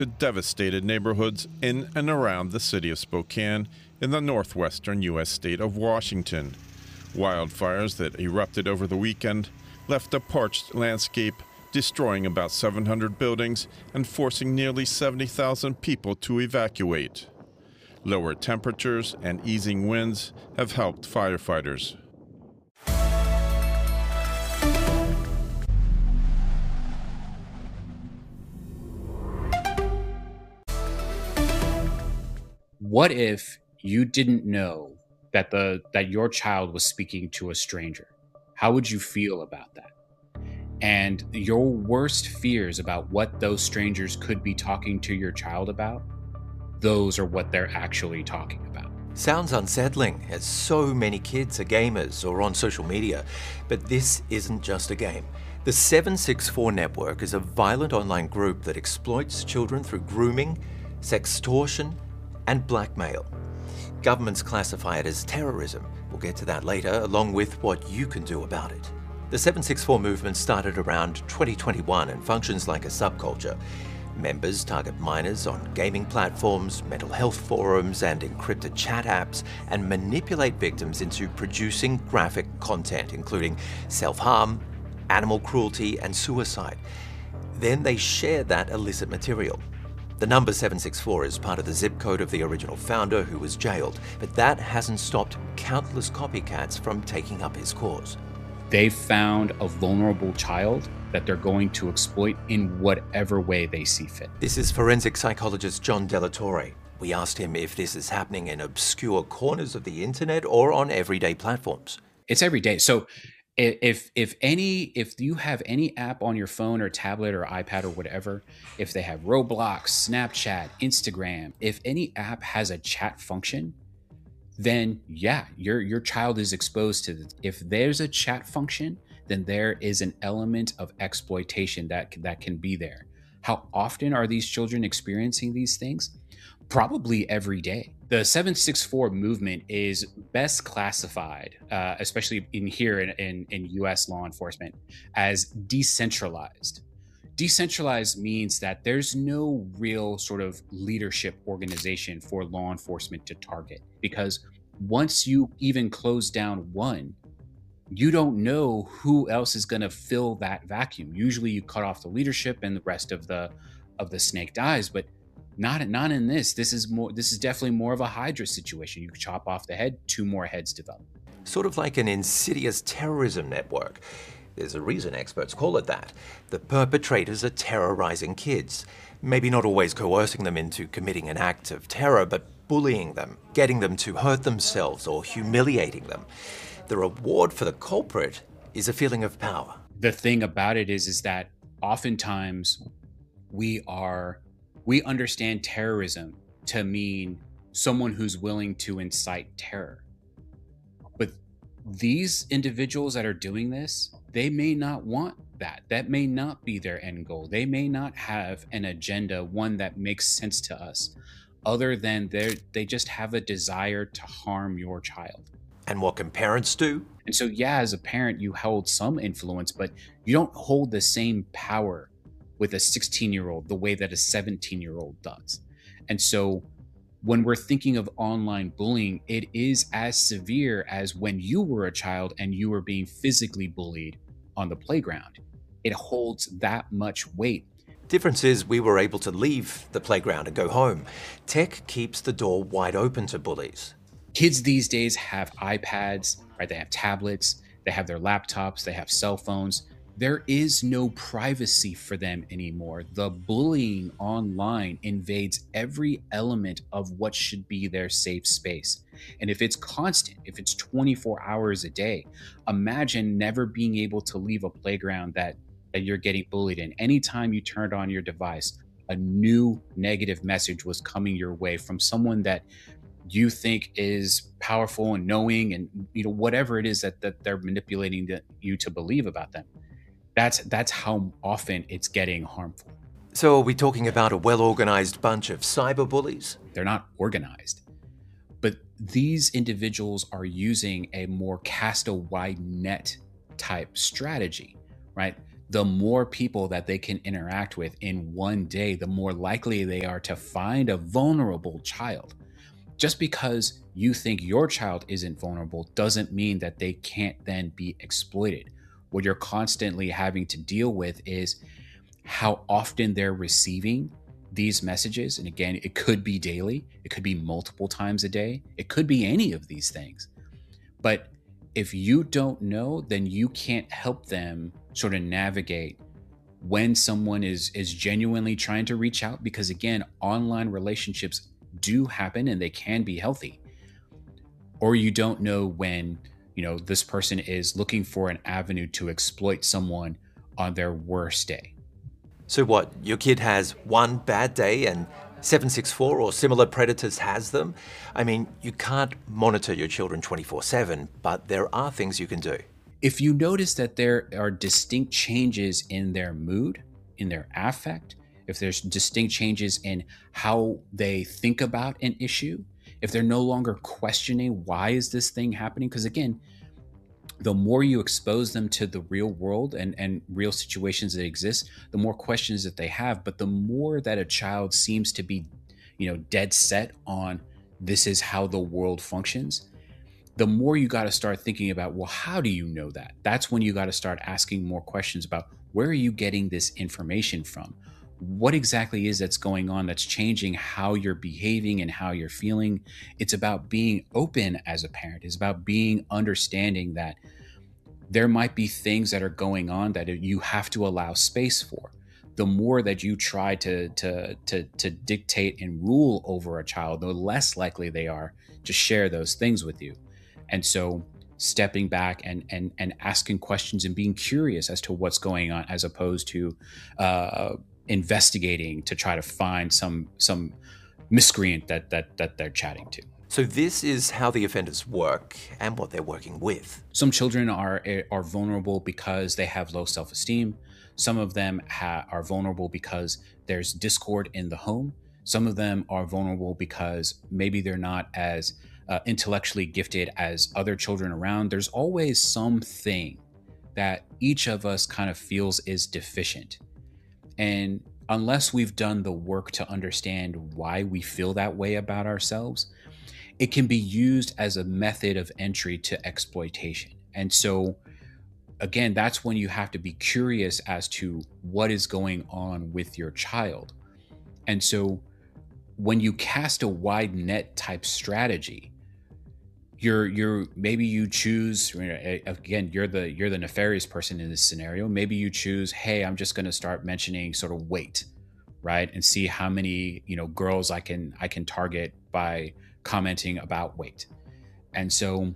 It devastated neighborhoods in and around the city of Spokane in the northwestern U.S. state of Washington. Wildfires that erupted over the weekend left a parched landscape, destroying about 700 buildings and forcing nearly 70,000 people to evacuate. Lower temperatures and easing winds have helped firefighters. What if you didn't know that your child was speaking to a stranger? How would you feel about that? And your worst fears about what those strangers could be talking to your child about, those are what they're actually talking about. Sounds unsettling, as so many kids are gamers or on social media. But this isn't just a game. The 764 Network is a violent online group that exploits children through grooming, sextortion, and blackmail. Governments classify it as terrorism. We'll get to that later, along with what you can do about it. The 764 movement started around 2021 and functions like a subculture. Members target minors on gaming platforms, mental health forums, and encrypted chat apps, and manipulate victims into producing graphic content, including self-harm, animal cruelty, and suicide. Then they share that illicit material. The number 764 is part of the zip code of the original founder, who was jailed, but that hasn't stopped countless copycats from taking up his cause. They found a vulnerable child that they're going to exploit in whatever way they see fit. This is forensic psychologist John Delatorre. We asked him if this is happening in obscure corners of the internet or on everyday platforms. It's every day. So if you have any app on your phone or tablet or iPad or whatever, if they have Roblox, Snapchat, Instagram, if any app has a chat function, then yeah, your child is exposed to this. If there's a chat function, then there is an element of exploitation that can be there. How often are these children experiencing these things? Probably every day. The 764 movement is best classified, especially in U.S. law enforcement, as decentralized. Decentralized means that there's no real sort of leadership organization for law enforcement to target, because once you even close down one, you don't know who else is going to fill that vacuum. Usually you cut off the leadership and the rest of the snake dies, but not in this. This is definitely more of a Hydra situation. You chop off the head, two more heads develop. Sort of like an insidious terrorism network. There's a reason experts call it that. The perpetrators are terrorizing kids. Maybe not always coercing them into committing an act of terror, but bullying them, getting them to hurt themselves or humiliating them. The reward for the culprit is a feeling of power. The thing about it is that oftentimes we understand terrorism to mean someone who's willing to incite terror. But these individuals that are doing this, they may not want that. That may not be their end goal. They may not have an agenda, one that makes sense to us, other than they just have a desire to harm your child. And what can parents do? And so, yeah, as a parent, you hold some influence, but you don't hold the same power with a 16-year-old the way that a 17-year-old does. And so when we're thinking of online bullying, it is as severe as when you were a child and you were being physically bullied on the playground. It holds that much weight. Difference is we were able to leave the playground and go home. Tech keeps the door wide open to bullies. Kids these days have iPads, right? They have tablets, they have their laptops, they have cell phones. There is no privacy for them anymore. The bullying online invades every element of what should be their safe space. And if it's constant, if it's 24 hours a day, imagine never being able to leave a playground that you're getting bullied in. Anytime you turned on your device, a new negative message was coming your way from someone that you think is powerful and knowing, and whatever it is that they're manipulating you to believe about them. That's how often it's getting harmful. So are we talking about a well-organized bunch of cyberbullies? They're not organized, but these individuals are using a more cast a wide net type strategy, right? the more people that they can interact with in one day, the more likely they are to find a vulnerable child. Just because you think your child isn't vulnerable doesn't mean that they can't then be exploited. What you're constantly having to deal with is how often they're receiving these messages. And again, it could be daily, it could be multiple times a day, it could be any of these things. But if you don't know, then you can't help them sort of navigate when someone is genuinely trying to reach out, because again, online relationships do happen and they can be healthy. Or you don't know when, this person is looking for an avenue to exploit someone on their worst day. So what, your kid has one bad day and 764 or similar predators has them? I mean, you can't monitor your children 24/7, but there are things you can do. If you notice that there are distinct changes in their mood, in their affect, if there's distinct changes in how they think about an issue, if they're no longer questioning why is this thing happening, because again, the more you expose them to the real world and real situations that exist, the more questions that they have. But the more that a child seems to be, dead set on this is how the world functions, the more you got to start thinking about, well, how do you know that? That's when you got to start asking more questions about where are you getting this information from? What exactly is that's going on that's changing how you're behaving and how you're feeling? It's about being open as a parent. It's about being understanding that there might be things that are going on that you have to allow space for. The more that you try to dictate and rule over a child, the less likely they are to share those things with you. And so stepping back and asking questions and being curious as to what's going on, as opposed to investigating to try to find some miscreant that they're chatting to. So this is how the offenders work and what they're working with. Some children are vulnerable because they have low self-esteem. Some of them are vulnerable because there's discord in the home. Some of them are vulnerable because maybe they're not as intellectually gifted as other children around. There's always something that each of us kind of feels is deficient. And unless we've done the work to understand why we feel that way about ourselves, it can be used as a method of entry to exploitation. And so, again, that's when you have to be curious as to what is going on with your child. And so when you cast a wide net type strategy, maybe you choose, again, you're the nefarious person in this scenario. Maybe you choose, hey, I'm just going to start mentioning sort of weight, right? And see how many, girls I can target by commenting about weight. And so,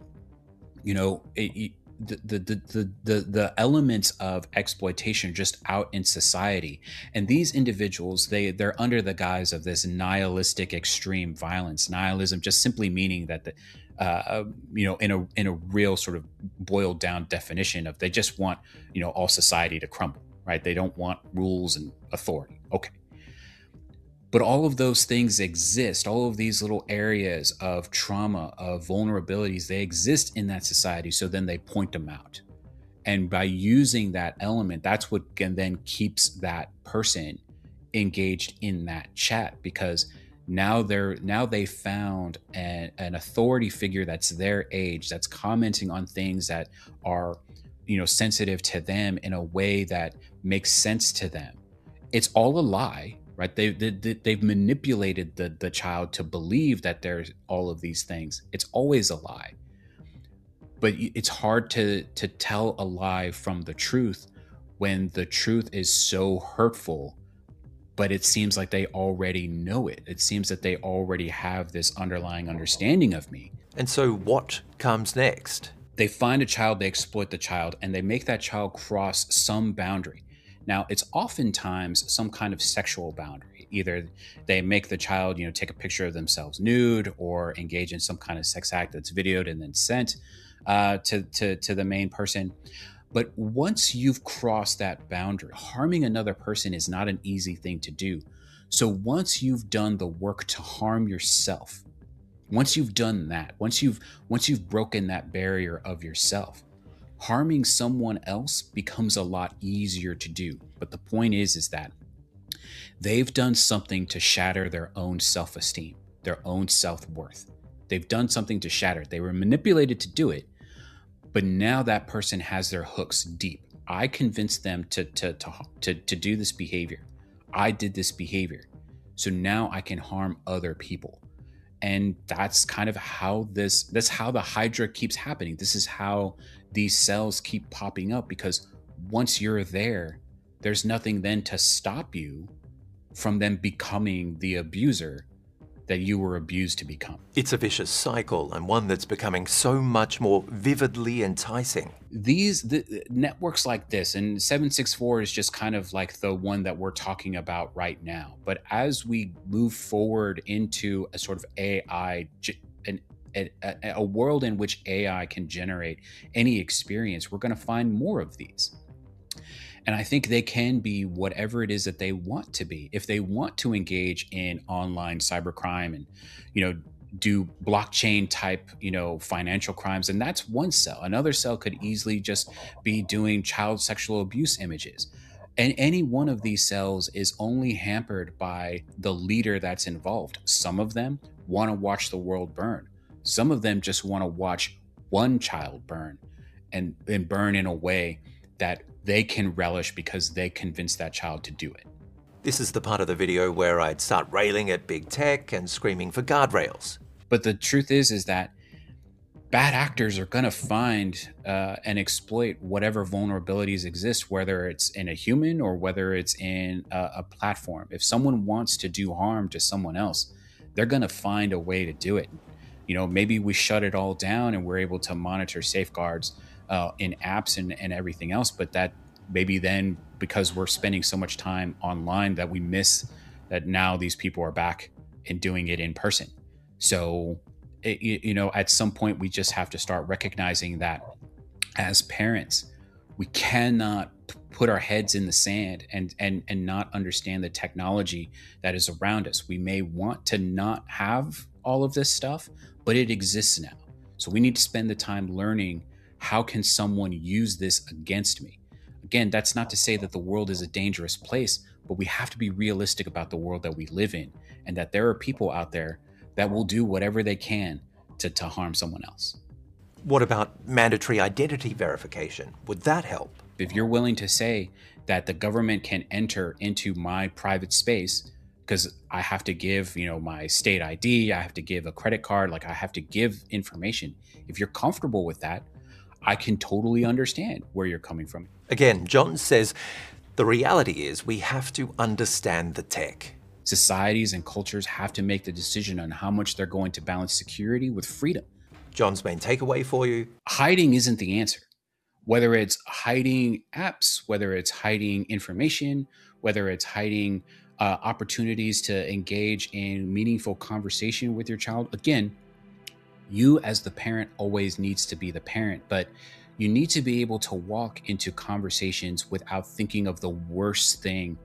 the elements of exploitation just out in society, and these individuals, they're under the guise of this nihilistic extreme violence. Nihilism just simply meaning that in a real sort of boiled down definition of, they just want all society to crumble, right? They don't want rules and authority. Okay. But all of those things exist. All of these little areas of trauma, of vulnerabilities, they exist in that society. So then they point them out. And by using that element, that's what then keeps that person engaged in that chat, because now they found an authority figure that's their age, that's commenting on things that are, sensitive to them in a way that makes sense to them. It's all a lie. Right? They've manipulated the child to believe that there's all of these things. It's always a lie. But it's hard to tell a lie from the truth when the truth is so hurtful, but it seems like they already know it. It seems that they already have this underlying understanding of me. And so what comes next? They find a child, they exploit the child, and they make that child cross some boundary. Now, it's oftentimes some kind of sexual boundary. Either they make the child, take a picture of themselves nude, or engage in some kind of sex act that's videoed and then sent to the main person. But once you've crossed that boundary, harming another person is not an easy thing to do. So once you've done the work to harm yourself, once you've done that, once you've broken that barrier of yourself, Harming someone else becomes a lot easier to do. But the point is that they've done something to shatter their own self-esteem, their own self-worth. They've done something to shatter it. They were manipulated to do it, but now that person has their hooks deep. I convinced them to do this behavior. I did this behavior. So now I can harm other people. And that's kind of how that's how the Hydra keeps happening. This is how these cells keep popping up, because once you're there, there's nothing then to stop you from them becoming the abuser that you were abused to become. It's a vicious cycle, and one that's becoming so much more vividly enticing. The networks like this, and 764 is just kind of like the one that we're talking about right now. But as we move forward into a sort of AI, a world in which AI can generate any experience, we're going to find more of these. And I think they can be whatever it is that they want to be. If they want to engage in online cybercrime and, do blockchain type, financial crimes, and that's one cell. Another cell could easily just be doing child sexual abuse images. And any one of these cells is only hampered by the leader that's involved. Some of them want to watch the world burn. Some of them just want to watch one child burn and burn in a way that they can relish because they convinced that child to do it. This is the part of the video where I'd start railing at big tech and screaming for guardrails. But the truth is that bad actors are going to find and exploit whatever vulnerabilities exist, whether it's in a human or whether it's in a platform. If someone wants to do harm to someone else, they're going to find a way to do it. Maybe we shut it all down and we're able to monitor safeguards in apps and everything else, but that maybe then, because we're spending so much time online, that we miss that now these people are back and doing it in person. So, at some point we just have to start recognizing that as parents, we cannot put our heads in the sand and not understand the technology that is around us. We may want to not have all of this stuff, but it exists now. So we need to spend the time learning, how can someone use this against me? Again, that's not to say that the world is a dangerous place, but we have to be realistic about the world that we live in, and that there are people out there that will do whatever they can to harm someone else. What about mandatory identity verification? Would that help? If you're willing to say that the government can enter into my private space, because I have to give, my state ID, I have to give a credit card, I have to give information. If you're comfortable with that, I can totally understand where you're coming from. Again, John says the reality is we have to understand the tech. Societies and cultures have to make the decision on how much they're going to balance security with freedom. John's main takeaway for you: hiding isn't the answer. Whether it's hiding apps, whether it's hiding information, whether it's hiding opportunities to engage in meaningful conversation with your child. Again, you as the parent always needs to be the parent, but you need to be able to walk into conversations without thinking of the worst thing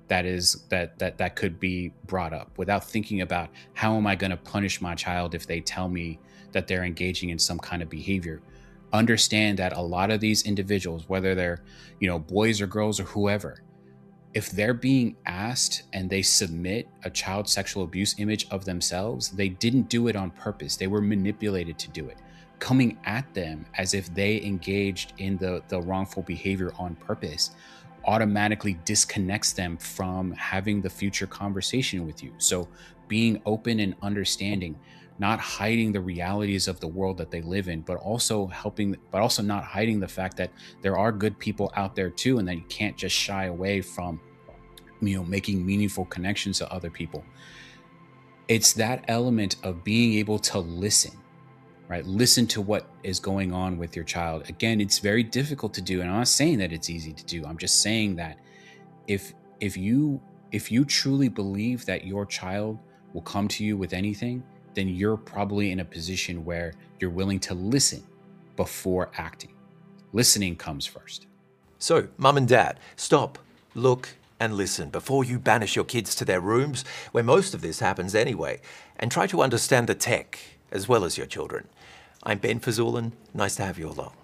that could be brought up, without thinking about how am I going to punish my child if they tell me that they're engaging in some kind of behavior. Understand that a lot of these individuals, whether they're, boys or girls or whoever, if they're being asked and they submit a child sexual abuse image of themselves, they didn't do it on purpose. They were manipulated to do it. Coming at them as if they engaged in the wrongful behavior on purpose automatically disconnects them from having the future conversation with you. So being open and understanding, not hiding the realities of the world that they live in, but also not hiding the fact that there are good people out there too, and that you can't just shy away from, making meaningful connections to other people. It's that element of being able to listen, right? Listen to what is going on with your child. Again, it's very difficult to do, and I'm not saying that it's easy to do. I'm just saying that if you truly believe that your child will come to you with anything, then you're probably in a position where you're willing to listen before acting. Listening comes first. So, mum and dad, stop, look, and listen before you banish your kids to their rooms, where most of this happens anyway, and try to understand the tech as well as your children. I'm Ben Fazulin. Nice to have you along.